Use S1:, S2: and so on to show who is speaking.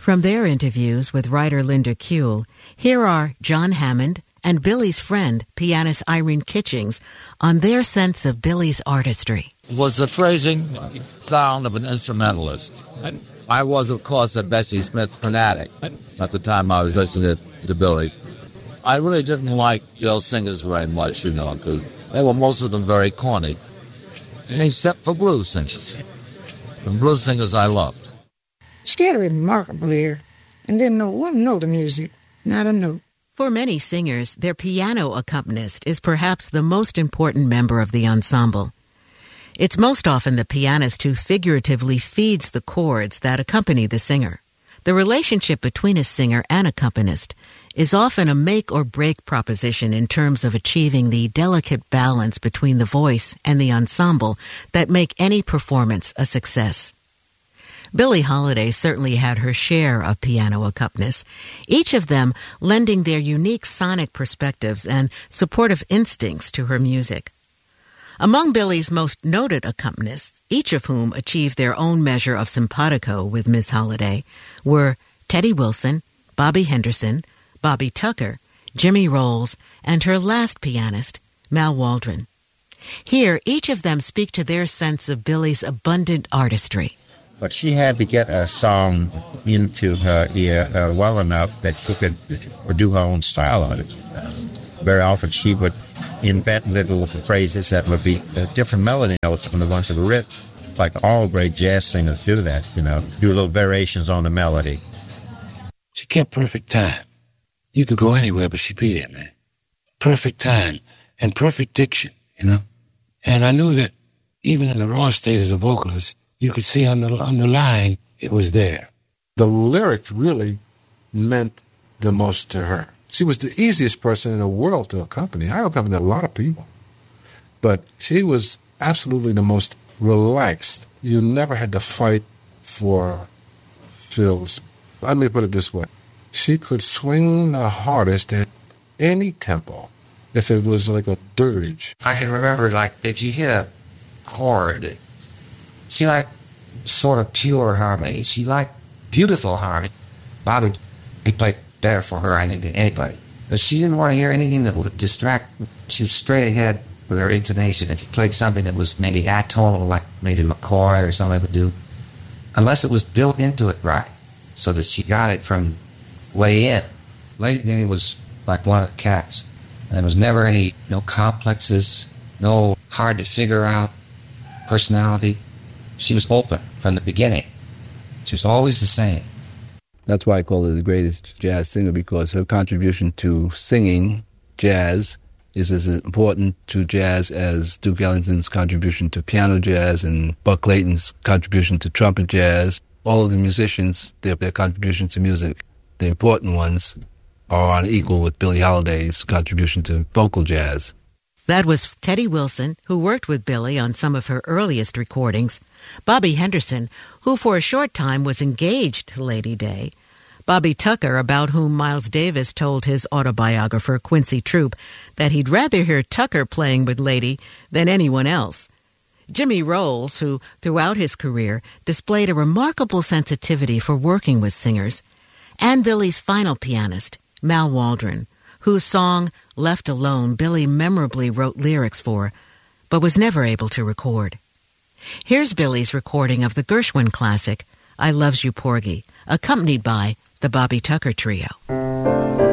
S1: From their interviews with writer Linda Kuehl, here are John Hammond and Billy's friend, pianist Irene Kitchings, on their sense of Billy's artistry.
S2: Was the phrasing sound of an instrumentalist. I was, of course, a Bessie Smith fanatic at the time I was listening to Billy. I really didn't like those singers very much, because they were most of them very corny, except for blues singers. And blues singers I loved.
S3: She had a remarkable ear and didn't know one note of music, not a note.
S1: For many singers, their piano accompanist is perhaps the most important member of the ensemble. It's most often the pianist who figuratively feeds the chords that accompany the singer. The relationship between a singer and accompanist is often a make-or-break proposition in terms of achieving the delicate balance between the voice and the ensemble that make any performance a success. Billie Holiday certainly had her share of piano accompanists, each of them lending their unique sonic perspectives and supportive instincts to her music. Among Billie's most noted accompanists, each of whom achieved their own measure of simpatico with Miss Holiday, were Teddy Wilson, Bobby Henderson, Bobby Tucker, Jimmy Rolls, and her last pianist, Mal Waldron. Here, each of them speak to their sense of Billie's abundant artistry.
S4: But she had to get a song into her ear well enough that she could do her own style on it. Very often she would invent little phrases that would be different melody notes from the ones that were written. Like all great jazz singers do that, do little variations on the melody.
S5: She kept perfect time. You could go anywhere, but she'd be there, man. Perfect time and perfect diction, And I knew that even in the raw state as a vocalist, you could see underlying it was there.
S6: The lyrics really meant the most to her. She was the easiest person in the world to accompany. I accompanied a lot of people. But she was absolutely the most relaxed. You never had to fight for fills. Let me put it this way. She could swing the hardest at any tempo if it was like a dirge.
S7: I can remember, if you hit a chord, she liked sort of pure harmony. She liked beautiful harmony. Bobby, he played better for her, I think, than anybody. But she didn't want to hear anything that would distract. She was straight ahead with her intonation. If you played something that was maybe atonal, like maybe McCoy or something would do, unless it was built into it right, so that she got it from way in. Lady was like one of the cats. And there was never no complexes, no hard to figure out personality. She was open from the beginning. She was always the same.
S8: That's why I call her the greatest jazz singer, because her contribution to singing jazz is as important to jazz as Duke Ellington's contribution to piano jazz and Buck Clayton's contribution to trumpet jazz. All of the musicians, their contributions to music, the important ones, are on equal with Billie Holiday's contribution to vocal jazz.
S1: That was Teddy Wilson, who worked with Billie on some of her earliest recordings, Bobby Henderson, who for a short time was engaged to Lady Day, Bobby Tucker, about whom Miles Davis told his autobiographer Quincy Troupe that he'd rather hear Tucker playing with Lady than anyone else, Jimmy Rolls, who throughout his career displayed a remarkable sensitivity for working with singers, and Billie's final pianist, Mal Waldron, whose song Left Alone Billie memorably wrote lyrics for, but was never able to record. Here's Billie's recording of the Gershwin classic, I Loves You Porgy, accompanied by the Bobby Tucker Trio.